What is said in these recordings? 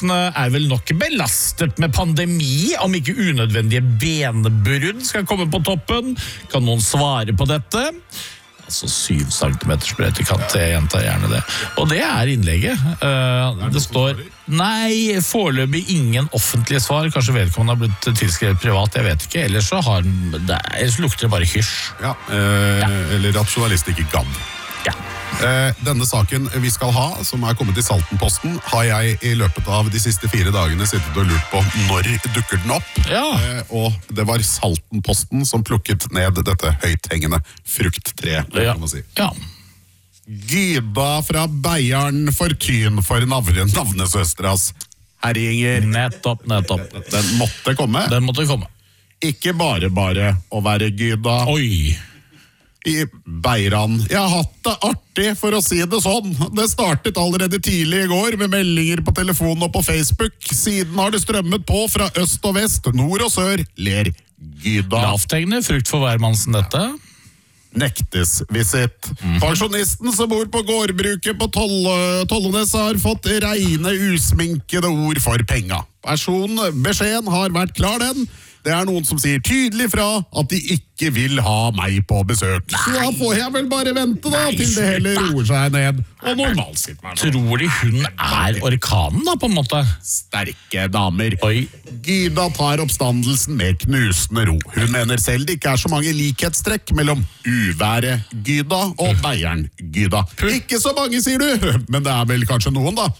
sykehusene vel nok belastet med pandemi, om ikke unødvendige benbrudd skal komme på toppen. Kan noen svare på dette? Altså 7 centimeter sprøytekant, jeg gjentar gjerne det. Og det innlegget. Det står, nei, foreløpig ingen offentlige svar. Kanskje vedkommende har blitt tilskrevet privat, jeg vet ikke. Ellers så lukter det bare hysj. Ja, eller at journalist ikke gadd. Ja. Denne saken vi skal ha, som kommet i Saltenposten, har jeg i løpet av de siste 4 dagene sittet og lurt på når dukker den opp. Ja. Og det var Saltenposten som plukket ned dette høythengende frukttreet, kan man si. Ja. Gyda fra Beiarn fortyn for navnesøstras herjinger. Nettopp. Den måtte komme. Ikke bare å være Gyda. Oi. I Beiarn. Jeg har hatt det artig, for å si det sånn. Det startet allerede tidlig i går med meldinger på telefonen og på Facebook. Siden har det strømmet på fra øst og vest, nord og sør, ler Gyda. Lavthengende frukt for hvermannsen dette. Nektes visitt. Pensjonisten som bor på gårdbruket på Tollenes har fått reine usminkede ord for penga. Beskjeden har vært klar den. Det noen som sier tydelig fra at de ikke vil ha meg på besøk. Så da får jeg vel bare vente da, til det heller roer seg ned. Og normalsituasjon. Tror de hun orkanen da, på en måte? Sterke damer. Oi. Gyda tar oppstandelsen med knusende ro. Hun mener selv det ikke så mange likhetstrekk mellom uværet Gyda og Beiarn Gyda. Ikke så mange, sier du, men det vel kanskje noen da.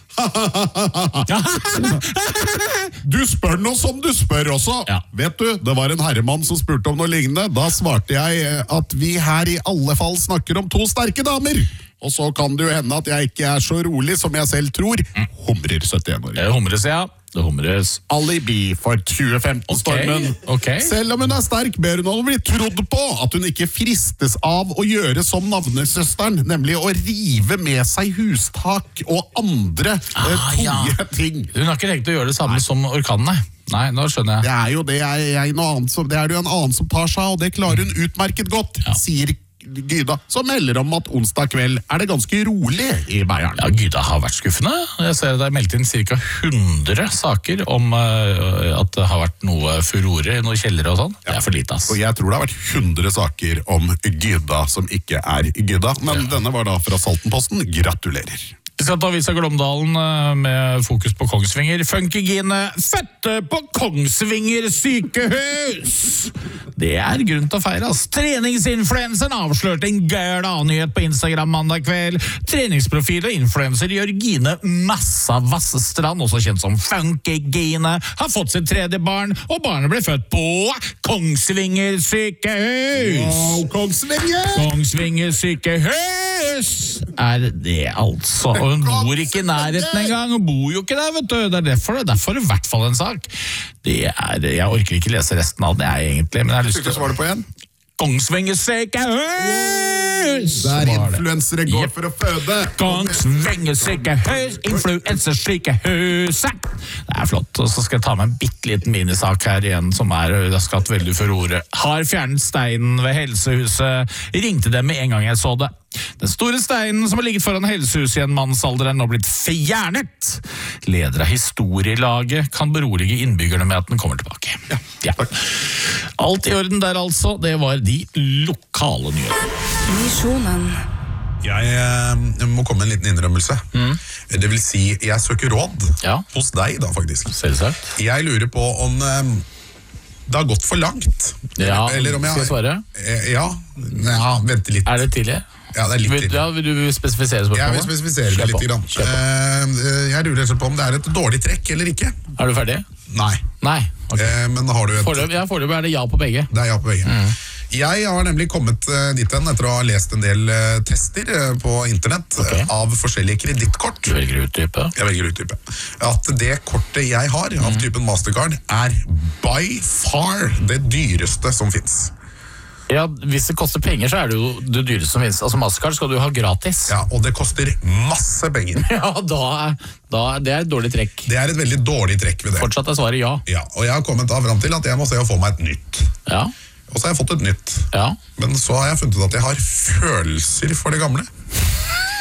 Du spør noe som du spør også. Ja. Vet du, det var en herremann som spurte om noe lignende. Da svarte jeg at vi her i alle fall snakker om 2 sterke damer. Og så kan det jo hende at jeg ikke så rolig som jeg selv tror. Humrer 71 år. Det humres, ja. Det humres. Alibi for 2015-stormen. Okay. Selv om hun sterk, ber hun om å bli trodd på at hun ikke fristes av å gjøre som navnesøsteren, nemlig å rive med seg hustak og andre tunge ting. Hun har ikke tenkt å gjøre det samme som orkanene. Nei, nå skjønner jeg. Det jo det, noe annet det jo en annen som tar seg, og det klarer hun utmerket godt, sier Gyda, som melder om at onsdag kveld det ganske rolig i Beiarn. Ja, Gyda har vært skuffende. Jeg ser det meldt inn ca. 100 saker om at det har vært noe furore i noen kjellere og sånn. Det for lite, ass. Og jeg tror det har vært 100 saker om Gyda som ikke Gyda, men denne var da fra Saltenposten. Gratulerer. Vi skal ta Avisa Glåmdalen med fokus på Kongsvinger. Funkygine fødte på Kongsvinger sykehus! Det grunn til å feire, ass. Treningsinfluenseren avslørte en gøl nyhet på Instagram mandag kveld. Treningsprofil og influenser Jørgine Massa Vassestrand, også kjent som Funkygine, har fått sitt 3. barn, og barnet ble født på Kongsvinger sykehus! Wow, Kongsvinger! Kongsvinger sykehus det altså. Og hun bor ikke i nærheten engang. Hun bor jo ikke der, vet du. Det derfor i hvert fall en sak. Jeg orker ikke lese resten av det, egentlig. Men jeg har lyst til å svare på igjen. Kongsvinger sykehus! Der influensere går for å føde. Kongsvinger sykehus, influenser sykehuset. Det flott. Og så skal jeg ta med en bitteliten minisak her igjen, som skatt veldig furore. Har fjernet steinen ved helsehuset. Ringte dem med en gang jeg så det. Den store steinen som har ligget foran helsehuset i en mannsalder nå blitt fjernet. Leder av historielaget kan berolige innbyggerne med at den kommer tilbake. Ja. Alt i orden der altså. Det var de lokale nyhetene. Misjonen. Jeg må komme med en liten innrømmelse. Det vil si, jeg søker råd hos deg da, faktisk. Selvsagt. Jeg lurer på om det har gått for langt. Ja, eller om skal jeg svare? Ja, vente litt. Det tidlig? Ja, det litt tidlig. Vil du spesifisere spørsmålet? Jeg vil spesifisere det litt grann. Jeg lurer på om det et dårlig trekk eller ikke. Du ferdig? Nei. Okay. Men har du foreløpig det ja på begge. Det ja på begge. Jeg har nemlig kommet dit etter å ha lest en del tester på internett av forskjellige kredittkort. Du velger uttype? Jeg velger uttype. At det kortet jeg har av typen Mastercard by far det dyreste som finnes. Ja, hvis det koster penger så det jo det dyreste som finnes. Altså Mastercard skal du ha gratis. Ja, og det koster masse penger. Ja, det et dårlig trekk. Det et veldig dårlig trekk ved det. Fortsatt svaret ja. Ja, og jeg har kommet fram til at jeg må se å få meg et nytt. Ja. Og så har jeg fått et nytt. Ja. Men så har jeg funnet ut at jeg har følelser for det gamle.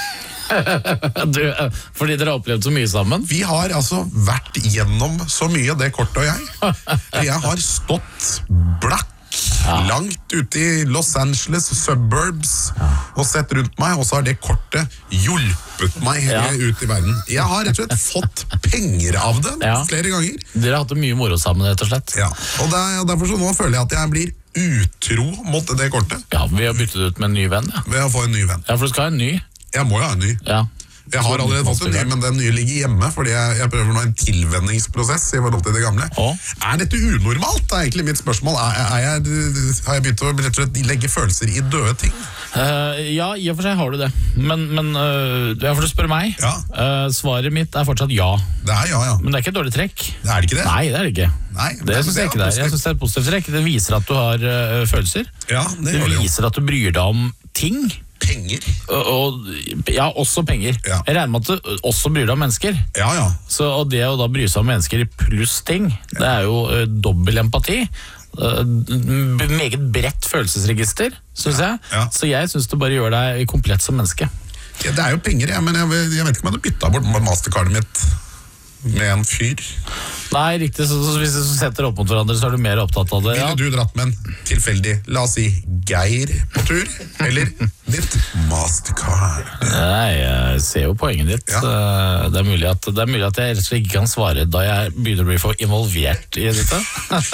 Fordi dere har opplevd så mye sammen? Vi har altså vært gjennom så mye, det kortet og jeg. Jeg har stått blakk langt ute i Los Angeles suburbs og sett rundt meg, og så har det kortet hjulpet meg ut i verden. Jeg har rett og slett fått penger av det flere ganger. Dere har hatt det mye moro sammen, rett og slett. Ja, og derfor så nå føler jeg at jeg blir utro mot det kortet. Ja, vi har byttet ut med en ny venn, ja. Ved å få en ny venn. Ja, for du skal ha en ny. Jeg må jo ha en ny. Ja. Jeg har allerede fått en ny, men den nye ligger hjemme, fordi jeg prøver nå en tilvenningsprosess i forhold til det gamle. Er dette unormalt, er egentlig mitt spørsmål. Har jeg begynt å rett og slett legge følelser i døde ting? Ja, i og for seg har du det. Men for du spør meg, svaret mitt er fortsatt ja. Det er ja. Men det er ikke et dårlig trekk. Det er ikke det? Nei, det er det ikke. Nei, det synes jeg ikke det er. Jeg synes det er et positivt trekk. Det viser at du har følelser. Ja, det viser at du bryr deg om ting. Penger. Ja, også penger. Ja. Jeg regner med at du også bryr deg om mennesker. Ja. Og det å da bry seg om mennesker pluss ting, det er jo dobbel empati. Meget bredt følelsesregister, synes jeg. Ja. Så jeg synes det bare gjør deg komplett som menneske. Ja, det er jo penger, men jeg vet ikke om jeg hadde byttet bort mastercardet mitt med en fyr. Nei, riktig, så hvis du setter opp mot hverandre, så er du mer opptatt av det. Ville du dratt med en tilfeldig, la oss si Geir på tur, eller ditt mastercard? Nei, jeg ser jo poenget ditt. Det er mulig at jeg rett og slett ikke kan svare da jeg begynner å bli for involvert i dette.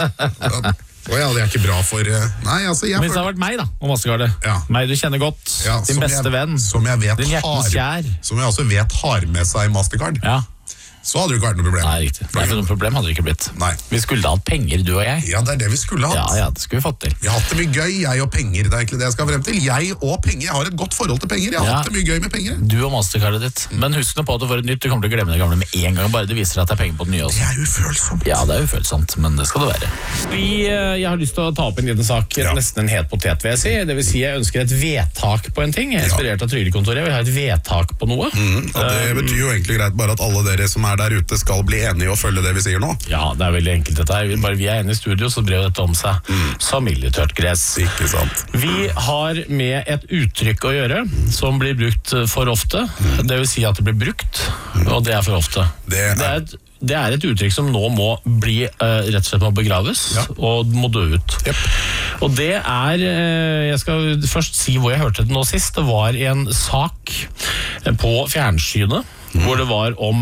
Det er ikke bra for... Nei, altså Men hvis det har vært meg da, og mastercardet. Meg du kjenner godt, din beste venn, din hjertens kjær. Som jeg også vet har med seg mastercard. Ja. Så hadde det ikke vært noe problem. Nei, riktig. Nei, for noe problem hadde det ikke blitt. Nei. Vi skulle hatt penger, du og jeg. Ja, det er det vi skulle hatt. Ja, det skulle vi fått til. Vi har hatt det mye gøy, jeg og penger. Det er egentlig det jeg skal frem til. Jeg og penger. Jeg har et godt forhold til penger. Jeg har hatt det mye gøy med penger. Du og mastercardet ditt. Men husk nå på at du får et nytt. Du kommer til å glemme det gamle med en gang. Bare det viser at det er penger på det nye også. Det er ufølsomt. Ja, det er ufølsomt, men det skal det være. Jeg har lyst til å ta opp en liten sak, nesten en het potet, vil jeg si. Det vil si, jeg ønsker et vedtak på en ting. Jeg er inspirert av Trygdekontoret. Jeg vil ha et vedtak på noe. Og det betyr jo egentlig greit bare at alle dere som er der ute skal bli enige og følge det vi sier nå. Ja, det er veldig enkelt dette her. Bare vi er enige i studio, så brer dette om seg som miljøtørt gress. Ikke sant. Vi har med et uttrykk å gjøre som blir brukt for ofte. Det vil si at det blir brukt, og det er for ofte. Det er et uttrykk som nå må bli rett og slett må begraves og må dø ut. Og det er, jeg skal først si hvor jeg hørte det nå sist. Det var en sak på fjernsynet hvor det var om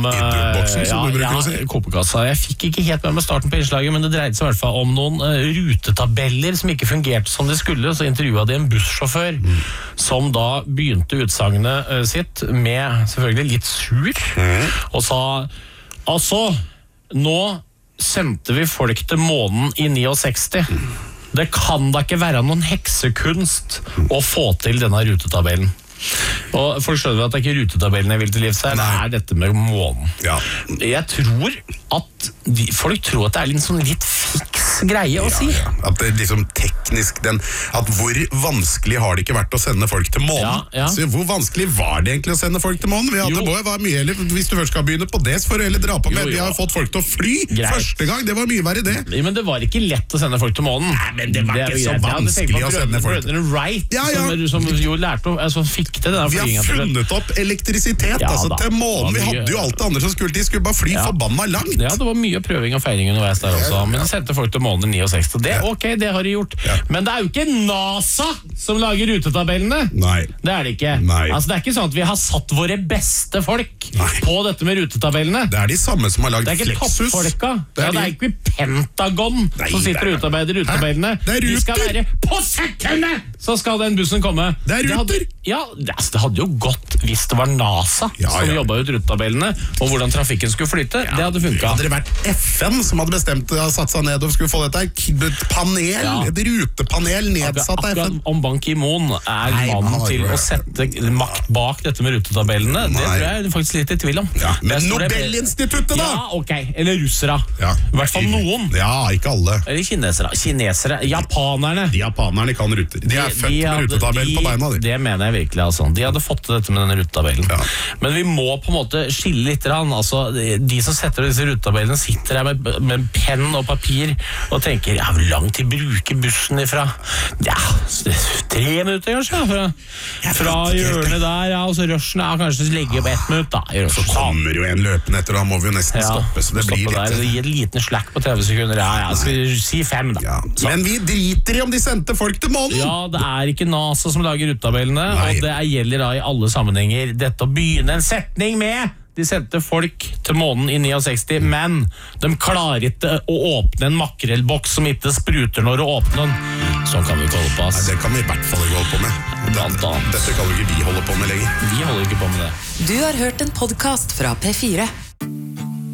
kopekassa. Jeg fikk ikke helt med starten på innslaget, men det dreide seg i hvert fall om noen rutetabeller som ikke fungerte som de skulle. Så intervjuet de en bussjåfør som da begynte utsagnet sitt med selvfølgelig litt sur og sa altså, nå sendte vi folk til månen i 69. Det kan da ikke være noen heksekunst å få til denne rutetabellen. Og folk skjønner at det er ikke rutetabellen jeg vil til livs her. Det er dette med månen. Jeg tror at folk tror at det er litt fiks greie å si. At det liksom teknisk at hvor vanskelig har det ikke vært å sende folk til månen? Så hvor vanskelig var det egentlig å sende folk til månen? Det må jo være mye, eller hvis du først skal begynne på det, så får du heller dra på med. Vi har fått folk til å fly første gang, det var mye verre det. Men det var ikke lett å sende folk til månen. Nei, men det var ikke så vanskelig å sende folk til månen. Wright, som jo lærte som fikk til det der vi har funnet opp elektrisitet til månen. Vi hadde jo alt det andre som skulle til. Skulle bare fly forbanna langt. Ja, det var mye prøving og feiring underveis der også. Men de sendte folk til månen i 69. Det det har de gjort. Men det er jo ikke NASA som lager rutetabellene. Nei. Det er det ikke. Altså, det er ikke sånn at vi har satt våre beste folk på dette med rutetabellene. Det er de samme som har lagd Flexus. Det er ikke toppfolka. Det er ikke Pentagon som sitter og utarbeider rutetabellene. De skal være på sekundet! Så skal den bussen komme. Det er ruter! Det hadde jo gått hvis det var NASA som jobbet ut rutetabellene, og hvordan trafikken skulle flyte. Det hadde funket. Hadde det vært FN som hadde bestemt satt seg ned og skulle få dette, et panel, et rutepanel nedsatt av FN. Om Ban Ki-moon er mannen til å sette makt bak dette med rutetabellene, det tror jeg faktisk litt i tvil om. Men Nobelinstituttet da? Ja, ok. Eller russere. I hvert fall noen. Ja, ikke alle. Eller kinesere. Japanerne. De japanerne kan ruter. De er født med rutetabell på beina, de. Det mener jeg virkelig, altså. De hadde fått til dette med denne rutetabellen. Ja. Men vi må på en måte skille litt. Altså, de som setter disse rutetabellene sitter her med penn og papir og tenker, ja, hvor lang tid bruker bussen ifra? Ja, 3 minutter kanskje, fra hjørnet der, ja, og så rushen, ja, kanskje legge opp 1 minutt, da. Så kommer jo en løpende etter, da må vi jo nesten stoppe, så det blir litt... Gi en liten slack på 30 sekunder, ja, skal vi si 5 da. Ja. Men vi driter i om de sendte folk til månen! Ja, det er ikke NASA som lager rutetabellene, og det gjelder da i alle sammenhenger. Dette å begynne en setning med de sendte folk til månen i 69, men de klarer ikke å åpne en makrellboks som ikke spruter når du åpner den. Sånn kan vi ikke holde på, ass. Nei, det kan vi i hvert fall ikke holde på med. Dette kan jo ikke vi holde på med lenger. Vi holder ikke på med det. Du har hørt en podcast fra P4.